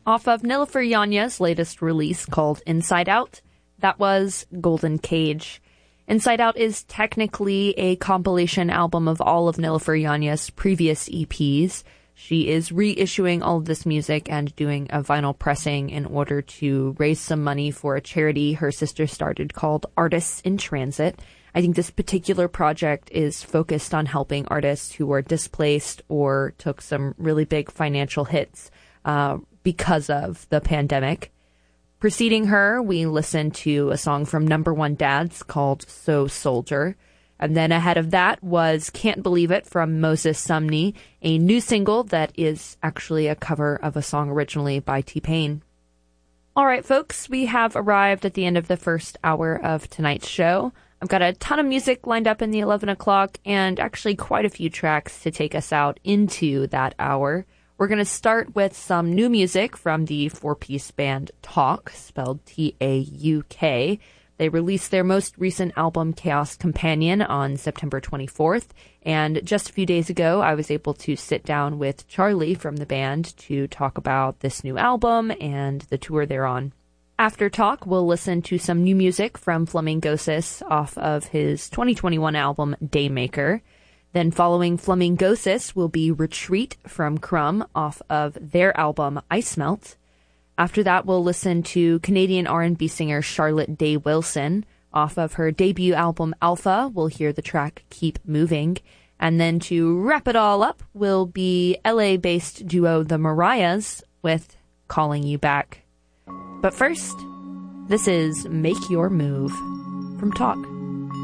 Off of Nilüfer Yanya's latest release called Inside Out, that was Golden Cage. Inside Out is technically a compilation album of all of Nilüfer Yanya's previous EPs. She is reissuing all of this music and doing a vinyl pressing in order to raise some money for a charity her sister started called Artists in Transit. I think this particular project is focused on helping artists who were displaced or took some really big financial hits because of the pandemic. Preceding her, we listened to a song from Number One Dads called So Soldier. And then ahead of that was Can't Believe It from Moses Sumney, a new single that is actually a cover of a song originally by T-Pain. All right, folks, we have arrived at the end of the first hour of tonight's show. I've got a ton of music lined up in the 11 o'clock and actually quite a few tracks to take us out into that hour. We're going to start with some new music from the four-piece band Tauk, spelled T-A-U-K. They released their most recent album, Chaos Companion, on September 24th. And just a few days ago, I was able to sit down with Charlie from the band to talk about this new album and the tour they're on. After Tauk, we'll listen to some new music from Flamingosis off of his 2021 album, Daymaker. Then following Flamingosis will be Retreat from Crumb off of their album, Ice Melt. After that, we'll listen to Canadian R&B singer Charlotte Day Wilson. Off of her debut album, Alpha, we'll hear the track Keep Moving. And then to wrap it all up will be LA-based duo The Mariahs with Calling You Back. But first, this is Make Your Move from Tauk.